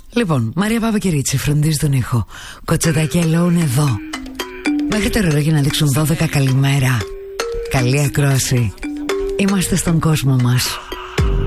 Λοιπόν, Μαρία Παπακυρίτσι φροντίζει τον ήχο. Κοτσοτάκι Alone εδώ. Μέχρι το ρολόι να δείξουν 12 καλημέρα. Καλή ακρόαση. Είμαστε στον κόσμο μας.